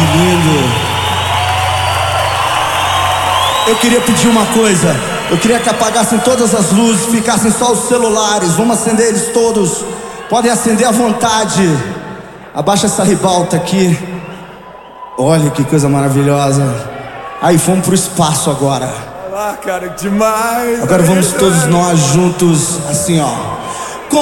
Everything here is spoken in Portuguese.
lindo. Eu queria pedir uma coisa. Eu queria que apagassem todas as luzes, ficassem só os celulares. Vamos acender eles todos. Podem acender à vontade. Abaixa essa ribalta aqui. Olha que coisa maravilhosa. Aí, fomos pro espaço agora. Olha lá, cara, demais. Agora vamos todos nós juntos, assim ó.